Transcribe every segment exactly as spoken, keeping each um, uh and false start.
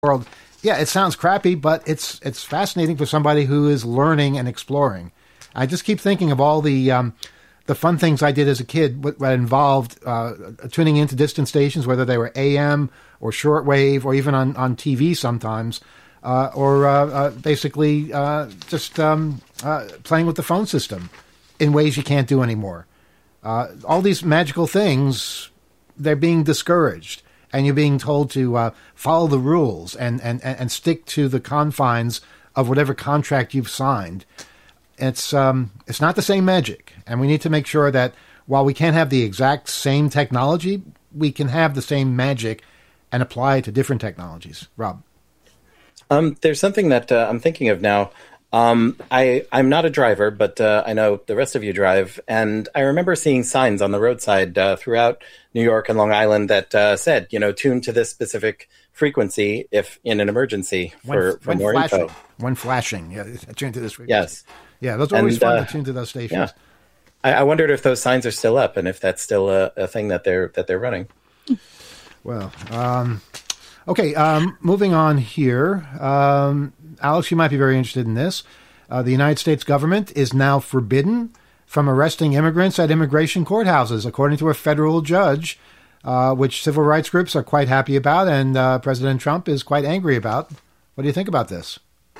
world. Yeah, it sounds crappy, but it's it's fascinating for somebody who is learning and exploring. I just keep thinking of all the um, the fun things I did as a kid what, what involved uh, tuning into distant stations, whether they were A M or shortwave or even on, on T V sometimes, uh, or uh, uh, basically uh, just um, uh, playing with the phone system in ways you can't do anymore. Uh, all these magical things, they're being discouraged. And you're being told to uh, follow the rules and, and, and stick to the confines of whatever contract you've signed. It's um, it's not the same magic. And we need to make sure that while we can't have the exact same technology, we can have the same magic and apply it to different technologies. Rob? Um, there's something that uh, I'm thinking of now. Um, I, I'm not a driver, but uh, I know the rest of you drive. And I remember seeing signs on the roadside uh, throughout New York and Long Island that uh, said, you know, tune to this specific frequency if in an emergency for, when, for when more flashing, info. When flashing, yeah, tune to this frequency. Yes. Yeah, those are always and, fun uh, to tune to those stations. Yeah. I, I wondered if those signs are still up and if that's still a, a thing that they're that they're running. Well, um, okay, um, moving on here. Um, Alex, you might be very interested in this. Uh, the United States government is now forbidden from arresting immigrants at immigration courthouses, according to a federal judge, uh, which civil rights groups are quite happy about and uh, President Trump is quite angry about. What do you think about this?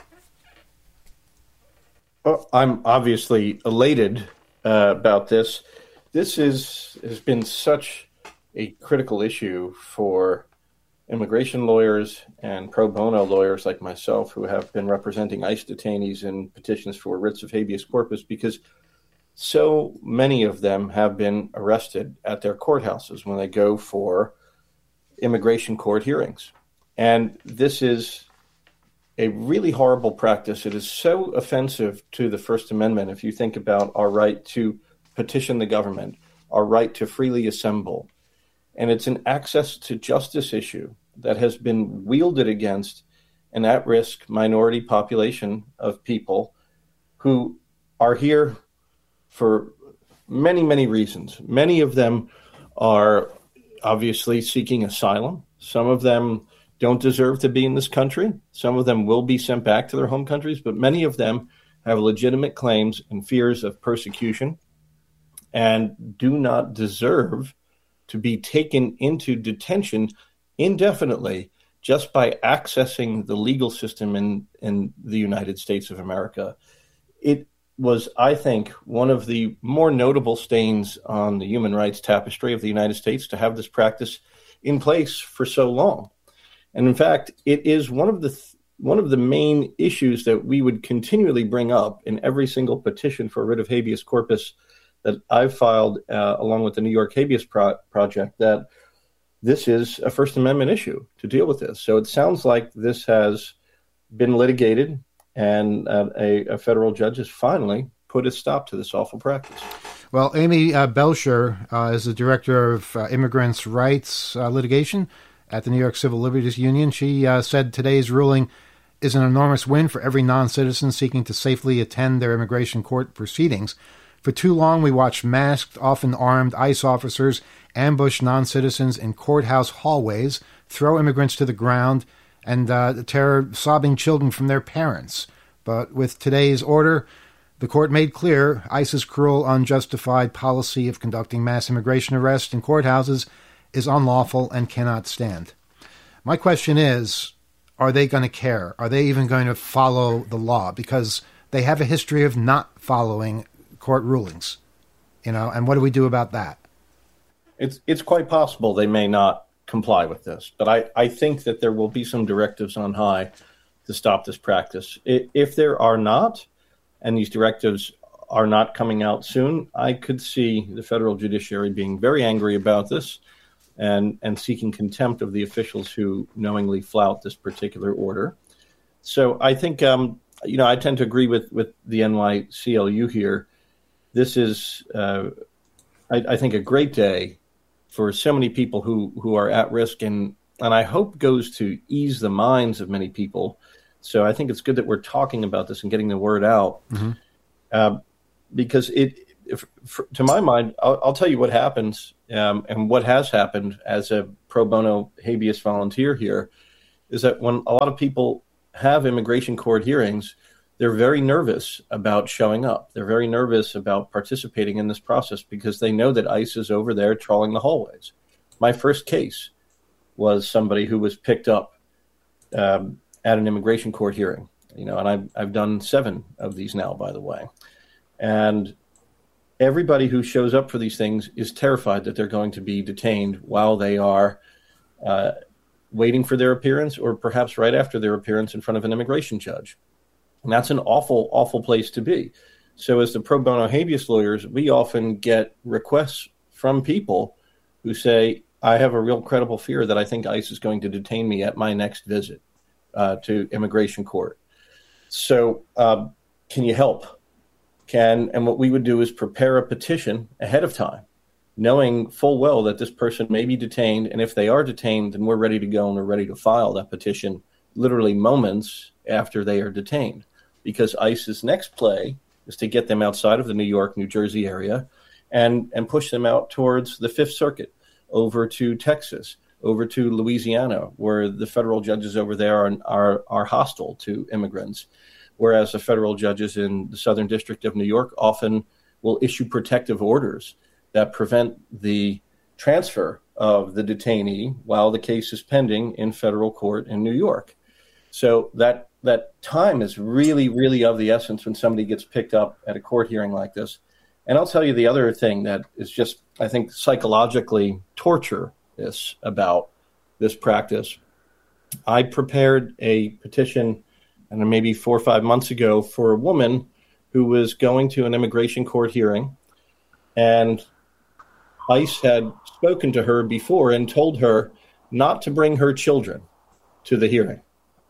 Well, I'm obviously elated uh, about this. This is has been such a critical issue for immigration lawyers and pro bono lawyers like myself who have been representing ICE detainees in petitions for writs of habeas corpus, because so many of them have been arrested at their courthouses when they go for immigration court hearings. And this is a really horrible practice. It is so offensive to the First Amendment if you think about our right to petition the government, our right to freely assemble. And it's an access to justice issue that has been wielded against an at-risk minority population of people who are here for many, many reasons. Many of them are obviously seeking asylum. Some of them don't deserve to be in this country. Some of them will be sent back to their home countries, but many of them have legitimate claims and fears of persecution and do not deserve to be taken into detention indefinitely just by accessing the legal system in, in the United States of America. It was, I think, one of the more notable stains on the human rights tapestry of the United States to have this practice in place for so long. And in fact, it is one of the th- one of the main issues that we would continually bring up in every single petition for writ of habeas corpus that I've filed uh, along with the New York Habeas Pro- Project, that this is a First Amendment issue to deal with this. So it sounds like this has been litigated and uh, a, a federal judge has finally put a stop to this awful practice. Well, Amy uh, Belcher uh, is the director of uh, immigrants' rights uh, litigation at the New York Civil Liberties Union. She uh, said today's ruling is an enormous win for every non-citizen seeking to safely attend their immigration court proceedings. For too long, we watched masked, often armed ICE officers ambush non-citizens in courthouse hallways, throw immigrants to the ground, and uh, tear sobbing children from their parents. But with today's order, the court made clear ICE's cruel, unjustified policy of conducting mass immigration arrests in courthouses is unlawful and cannot stand. My question is, are they going to care? Are they even going to follow the law? Because they have a history of not following court rulings, you know, and what do we do about that? It's it's quite possible they may not comply with this, but I, I think that there will be some directives on high to stop this practice. If there are not, and these directives are not coming out soon, I could see the federal judiciary being very angry about this and, and seeking contempt of the officials who knowingly flout this particular order. So I think, um, you know, I tend to agree with, with the N Y C L U here. This is, uh, I, I think, a great day for so many people who, who are at risk, and, and I hope goes to ease the minds of many people. So I think it's good that we're talking about this and getting the word out, mm-hmm. uh, because it, if, for, to my mind, I'll, I'll tell you what happens um, and what has happened as a pro bono habeas volunteer here is that when a lot of people have immigration court hearings, they're very nervous about showing up. They're very nervous about participating in this process because they know that ICE is over there trawling the hallways. My first case was somebody who was picked up um, at an immigration court hearing. You know, and I've, I've done seven of these now, by the way. And everybody who shows up for these things is terrified that they're going to be detained while they are uh, waiting for their appearance, or perhaps right after their appearance in front of an immigration judge. And that's an awful, awful place to be. So as the pro bono habeas lawyers, we often get requests from people who say, I have a real credible fear that I think ICE is going to detain me at my next visit uh, to immigration court. So uh, can you help? Can and what we would do is prepare a petition ahead of time, knowing full well that this person may be detained. And if they are detained, then we're ready to go and we're ready to file that petition literally moments after they are detained. Because ICE's next play is to get them outside of the New York, New Jersey area and, and push them out towards the Fifth Circuit, over to Texas, over to Louisiana, where the federal judges over there are, are, are hostile to immigrants, whereas the federal judges in the Southern District of New York often will issue protective orders that prevent the transfer of the detainee while the case is pending in federal court in New York. So that that time is really, really of the essence when somebody gets picked up at a court hearing like this. And I'll tell you the other thing that is just, I think, psychologically torture is about this practice. I prepared a petition, and maybe four or five months ago, for a woman who was going to an immigration court hearing, and ICE had spoken to her before and told her not to bring her children to the hearing.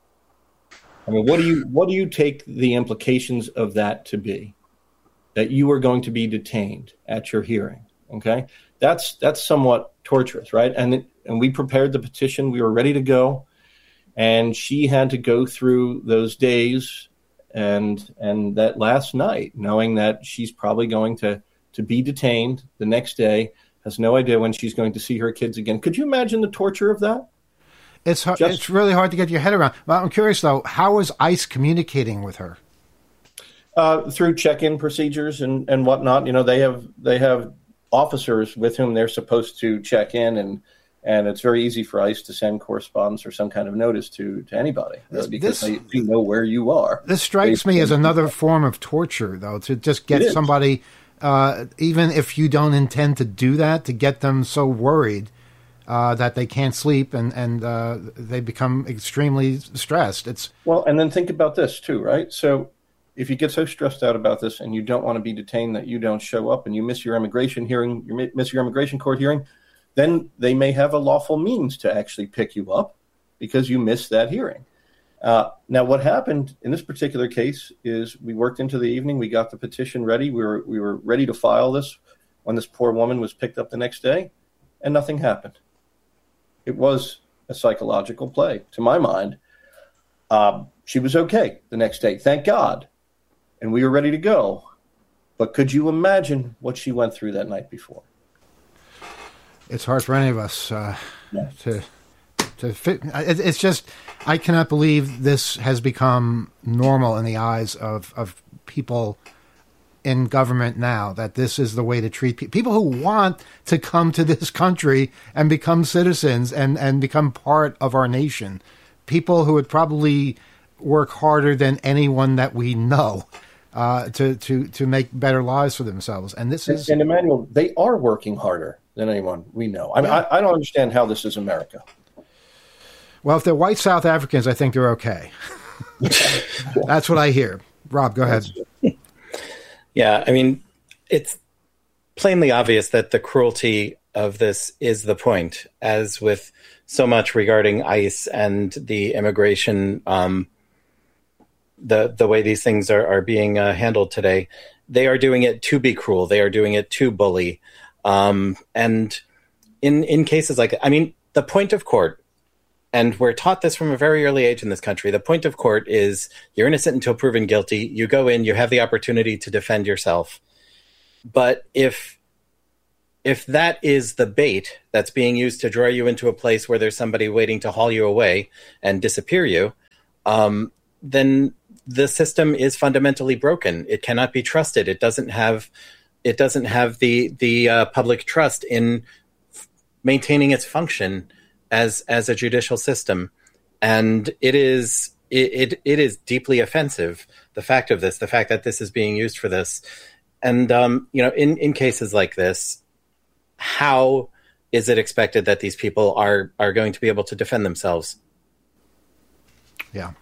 I mean, what do you what do you take the implications of that to be? That you are going to be detained at your hearing, okay? That's that's somewhat torturous, right? And it, and we prepared the petition. We were ready to go, and she had to go through those days and and that last night, knowing that she's probably going to to be detained the next day, has no idea when she's going to see her kids again. Could you imagine the torture of that? It's hard, Just, it's really hard to get your head around. Well, I'm curious, though, how is ICE communicating with her? Uh, through check-in procedures and, and whatnot. You know, they have they have officers with whom they're supposed to check in, and and it's very easy for ICE to send correspondence or some kind of notice to, to anybody uh, because this, they, they know where you are. This strikes they, me as another form of torture, though, to just get somebody, uh, even if you don't intend to do that, to get them so worried Uh, that they can't sleep and and uh, they become extremely stressed. It's well, and then think about this too, right? So, if you get so stressed out about this and you don't want to be detained that you don't show up and you miss your immigration hearing, you miss your immigration court hearing, then they may have a lawful means to actually pick you up because you missed that hearing. Uh, now, what happened in this particular case is we worked into the evening, we got the petition ready, we were we were ready to file this when this poor woman was picked up the next day, and nothing happened. It was a psychological play, to my mind. Um, she was okay the next day, thank God, and we were ready to go. But could you imagine what she went through that night before? It's hard for any of us uh, yeah. to to fit. It's just, I cannot believe this has become normal in the eyes of, of people in government now, that this is the way to treat pe- people who want to come to this country and become citizens and, and become part of our nation. People who would probably work harder than anyone that we know uh, to, to, to make better lives for themselves. And this is... And, and Emmanuel, they are working harder than anyone we know. I mean, yeah. I, I don't understand how this is America. Well, if they're white South Africans, I think they're okay. That's what I hear. Rob, go ahead. Yeah, I mean, it's plainly obvious that the cruelty of this is the point, as with so much regarding ICE and the immigration, um, the the way these things are, are being uh, handled today. They are doing it to be cruel. They are doing it to bully. Um, and in in cases like, I mean, the point of court, and we're taught this from a very early age in this country, the point of court is you're innocent until proven guilty. You go in, you have the opportunity to defend yourself. But if if that is the bait that's being used to draw you into a place where there's somebody waiting to haul you away and disappear you, um, then the system is fundamentally broken. It cannot be trusted. It doesn't have, it doesn't have the the uh, public trust in f- maintaining its function as as a judicial system, and it is it, it it is deeply offensive. The fact of this, the fact that this is being used for this, and um, you know, in in cases like this. How is it expected that these people are are going to be able to defend themselves? Yeah.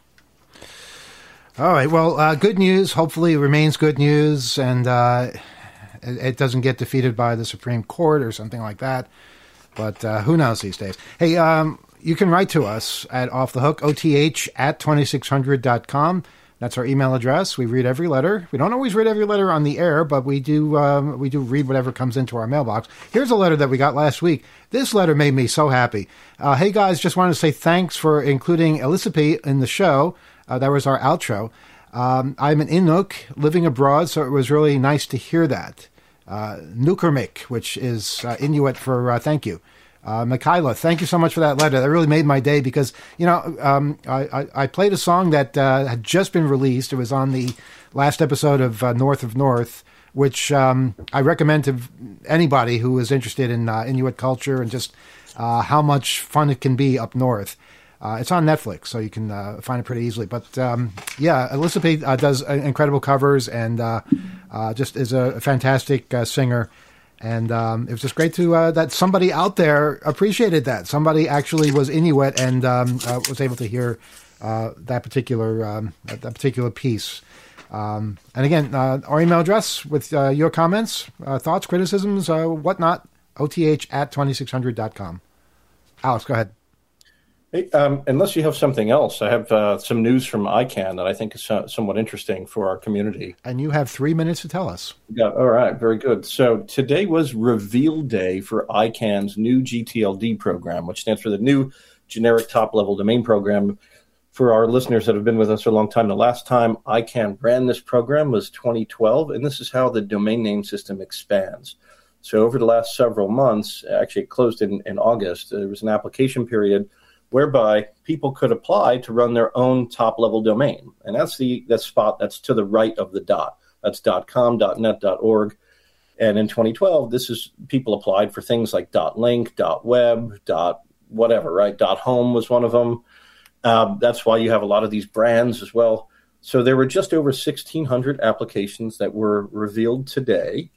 All right. Well, uh, good news. Hopefully it remains good news, and uh, it, it doesn't get defeated by the Supreme Court or something like that. But uh, who knows these days? Hey, um, you can write to us at Off the Hook, O T H at twenty-six hundred dot com. That's our email address. We read every letter. We don't always read every letter on the air, but we do um, we do read whatever comes into our mailbox. Here's a letter that we got last week. This letter made me so happy. Uh, hey, guys, just wanted to say thanks for including Elizabeth in the show. Uh, that was our outro. Um, I'm an Inuk living abroad, so it was really nice to hear that. Uh, Nukermik, which is uh, Inuit for uh, thank you. Uh, Mikhaila, thank you so much for that letter. That really made my day because, you know, um, I, I, I played a song that uh, had just been released. It was on the last episode of uh, North of North, which um, I recommend to anybody who is interested in uh, Inuit culture and just uh, how much fun it can be up north. Uh, it's on Netflix, so you can uh, find it pretty easily. But, um, yeah, Elizabeth uh, does uh, incredible covers and uh, uh, just is a fantastic uh, singer. And um, it was just great to uh, that somebody out there appreciated that. Somebody actually was Inuit and um, uh, was able to hear uh, that particular um, that particular piece. Um, and again, uh, our email address with uh, your comments, uh, thoughts, criticisms, uh, whatnot, O T H at twenty-six hundred dot com. Alex, go ahead. Hey, um, unless you have something else, I have uh, some news from I CANN that I think is uh, somewhat interesting for our community. And you have three minutes to tell us. Yeah, all right, very good. So today was reveal day for I CANN's new G T L D program, which stands for the new Generic Top-Level Domain Program. For our listeners that have been with us for a long time, the last time I CANN ran this program was twenty twelve, and this is how the domain name system expands. So over the last several months, actually it closed in, in August, there was an application period whereby people could apply to run their own top-level domain. And that's the that spot that's to the right of the dot. That's .com, .net, .org. And in twenty twelve, this is people applied for things like .link, .web, .whatever, right? .home was one of them. Um, that's why you have a lot of these brands as well. So there were just over sixteen hundred applications that were revealed today.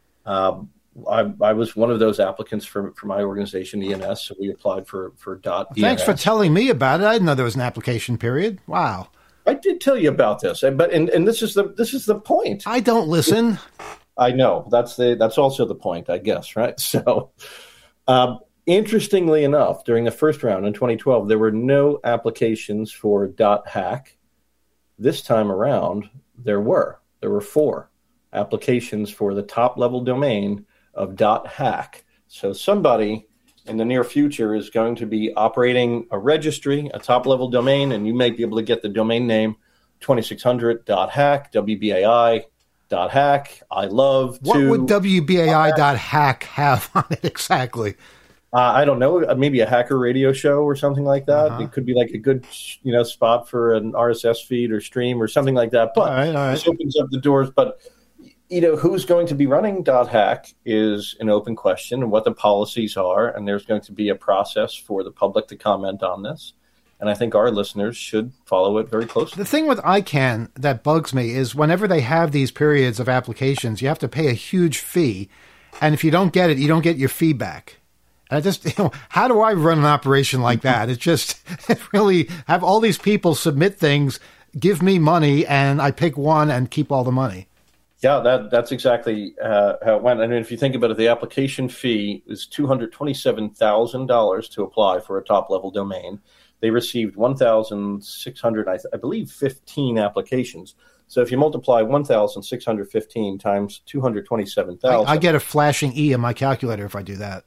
Um, I, I was one of those applicants for, for my organization, E N S, so we applied for, for .dot. Thanks for telling me about it. I didn't know there was an application period. Wow. I did tell you about this, but and, and this is the this is the point. I don't listen. I know. That's the that's also the point, I guess, right? So, um, interestingly enough, during the first round in twenty twelve, there were no applications for .hack. This time around, there were. There were four applications for the top-level domain of .hack. So somebody in the near future is going to be operating a registry, a top-level domain, and you may be able to get the domain name twenty-six hundred dot hack, W B A I dot hack, I love to... What would W B A I dot hack have on it exactly? Uh, I don't know, maybe a hacker radio show or something like that. Uh-huh. It could be like a good, you know, spot for an R S S feed or stream or something like that. But all right, all right. This opens up the doors. But you know, who's going to be running .hack is an open question, and what the policies are, and there's going to be a process for the public to comment on this. And I think our listeners should follow it very closely. The thing with I CANN that bugs me is whenever they have these periods of applications, you have to pay a huge fee, and if you don't get it, you don't get your fee back. And I just, you know, how do I run an operation like that? It's just it really have all these people submit things, give me money, and I pick one and keep all the money. Yeah, that that's exactly uh, how it went. And if you think about it, the application fee is two hundred twenty-seven thousand dollars to apply for a top-level domain. They received one thousand six hundred, I, I believe, fifteen applications. So if you multiply one thousand six hundred fifteen times two hundred twenty-seven thousand... I, I get a flashing E in my calculator if I do that.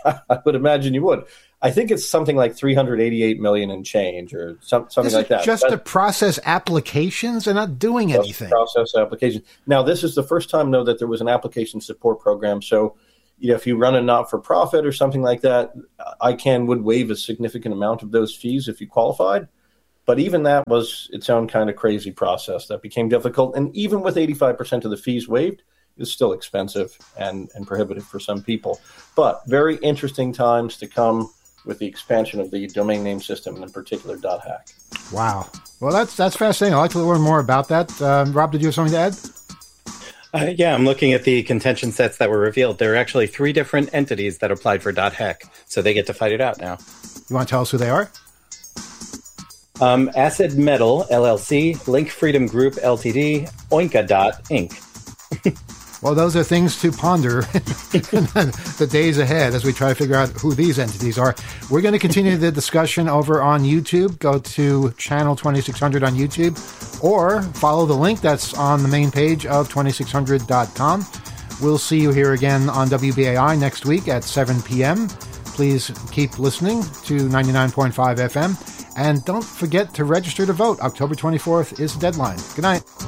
I would imagine you would. I think it's something like three hundred eighty-eight million and change or some, something this like that. Is just That's, to process applications? They're not doing anything. Process applications. Now, this is the first time, though, that there was an application support program. So you know, if you run a not-for-profit or something like that, I C A N would waive a significant amount of those fees if you qualified. But even that was its own kind of crazy process that became difficult. And even with eighty-five percent of the fees waived, it's still expensive and, and prohibitive for some people. But very interesting times to come with the expansion of the domain name system, and in particular, .hack. Wow. Well, that's that's fascinating. I'd like to learn more about that. Um, Rob, did you have something to add? Uh, yeah, I'm looking at the contention sets that were revealed. There are actually three different entities that applied for .hack, so they get to fight it out now. You want to tell us who they are? Um, Acid Metal, L L C, Link Freedom Group, L T D, Oinka dot Incorporated. Well, those are things to ponder the days ahead as we try to figure out who these entities are. We're going to continue the discussion over on YouTube. Go to channel twenty-six hundred on YouTube or follow the link that's on the main page of twenty-six hundred dot com. We'll see you here again on W B A I next week at seven p.m. Please keep listening to ninety-nine point five F M. And don't forget to register to vote. October twenty-fourth is the deadline. Good night.